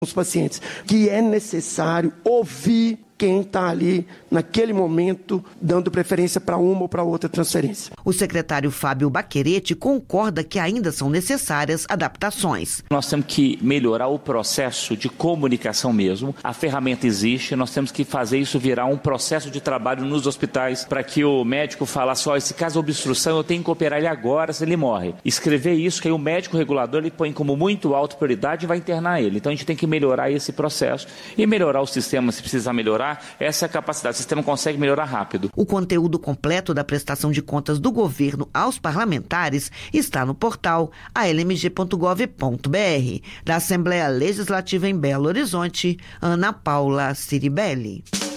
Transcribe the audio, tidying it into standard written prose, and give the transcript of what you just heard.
os pacientes, que é necessário ouvir quem está ali, naquele momento, dando preferência para uma ou para outra transferência. O secretário Fábio Baquerete concorda que ainda são necessárias adaptações. Nós temos que melhorar o processo de comunicação mesmo. A ferramenta existe, nós temos que fazer isso virar um processo de trabalho nos hospitais para que o médico falasse, esse caso de obstrução eu tenho que operar ele agora, se ele morre. Escrever isso, que aí o médico regulador ele põe como muito alta prioridade e vai internar ele. Então a gente tem que melhorar esse processo e melhorar o sistema se precisar melhorar. Essa é a capacidade, o sistema consegue melhorar rápido. O conteúdo completo da prestação de contas do governo aos parlamentares está no portal almg.gov.br. Da Assembleia Legislativa em Belo Horizonte, Ana Paula Ciribelli.